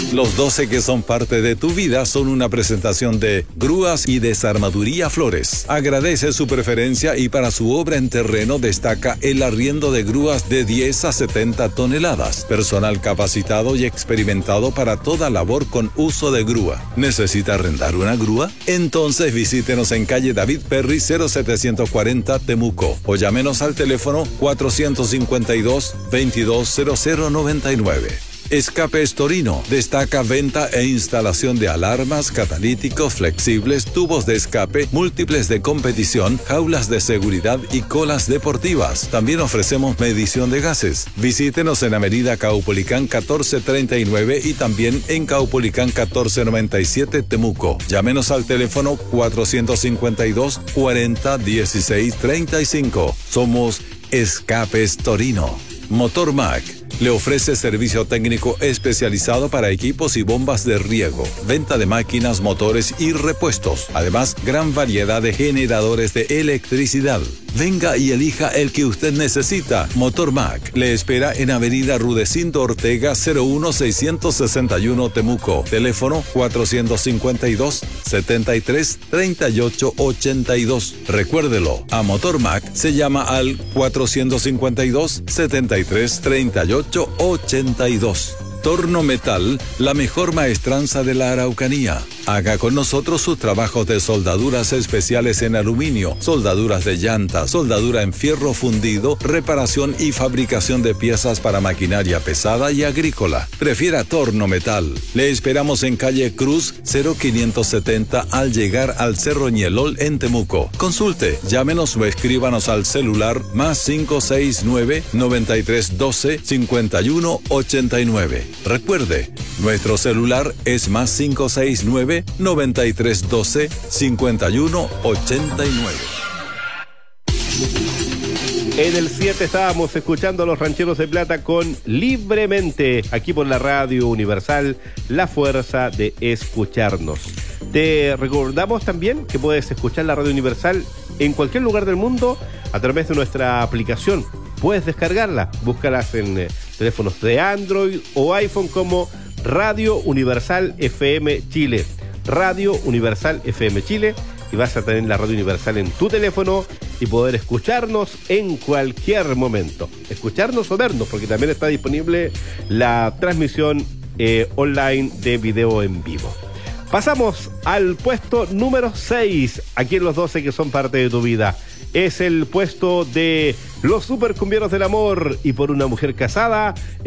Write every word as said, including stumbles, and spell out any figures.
Los doce que son parte de tu vida son una presentación de Grúas y Desarmaduría Flores. Agradece su preferencia y para su obra en terreno destaca el arriendo de grúas de diez a setenta toneladas. Personal capacitado y experimentado para toda labor con uso de grúa. ¿Necesita arrendar una grúa? Entonces visítenos en calle David Perry cero setecientos cuarenta Temuco o llámenos al teléfono cuatrocientos cincuenta y dos, veintidós cero cero noventa y nueve. Escapes Torino destaca venta e instalación de alarmas, catalíticos flexibles, tubos de escape, múltiples de competición, jaulas de seguridad y colas deportivas. También ofrecemos medición de gases. Visítenos en Avenida Caupolicán catorce treinta y nueve y también en Caupolicán catorce noventa y siete Temuco. Llámenos al teléfono cuatrocientos cincuenta y dos, cuarenta, dieciséis, treinta y cinco. Somos Escapes Torino. Motor Mac le ofrece servicio técnico especializado para equipos y bombas de riego, venta de máquinas, motores y repuestos. Además, gran variedad de generadores de electricidad. Venga y elija el que usted necesita. Motor Mac le espera en Avenida Rudecindo Ortega cero uno seiscientos sesenta y uno Temuco. Teléfono cuatrocientos cincuenta y dos, setenta y tres, treinta y ocho ochenta y dos. Recuérdelo, a Motor Mac se llama al cuatrocientos cincuenta y dos, setenta y tres, treinta y ocho ochenta y dos. Torno Metal, la mejor maestranza de la Araucanía. Haga con nosotros sus trabajos de soldaduras especiales en aluminio, soldaduras de llantas, soldadura en fierro fundido, reparación y fabricación de piezas para maquinaria pesada y agrícola. Prefiera Torno Metal. Le esperamos en calle Cruz cero quinientos setenta al llegar al Cerro Ñelol en Temuco. Consulte, llámenos o escríbanos al celular más cinco seis nueve, noventa y tres doce, cincuenta y uno ochenta y nueve. Recuerde, nuestro celular es más cinco seis nueve, noventa y tres doce, cincuenta y uno ochenta y nueve. En el siete estábamos escuchando a los Rancheros de Plata con Libremente, aquí por la Radio Universal, la fuerza de escucharnos. Te recordamos también que puedes escuchar la Radio Universal en cualquier lugar del mundo a través de nuestra aplicación. Puedes descargarla, búscalas en eh, teléfonos de Android o iPhone como Radio Universal F M Chile. Radio Universal F M Chile, y vas a tener la Radio Universal en tu teléfono y poder escucharnos en cualquier momento. Escucharnos o vernos, porque también está disponible la transmisión eh, online de video en vivo. Pasamos al puesto número seis, aquí en los doce que son parte de tu vida. Es el puesto de Los Supercumbieros del Amor y Por una Mujer Casada.